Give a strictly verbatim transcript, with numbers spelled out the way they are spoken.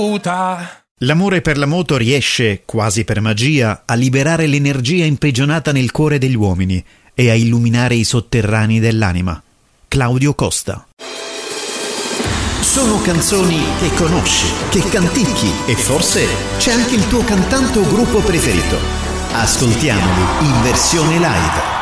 caduta. L'amore per la moto riesce, quasi per magia, a liberare l'energia imprigionata nel cuore degli uomini e a illuminare i sotterranei dell'anima. Claudio Costa. Sono canzoni che conosci, che canticchi e forse c'è anche il tuo cantante o gruppo preferito. Ascoltiamoli in versione live.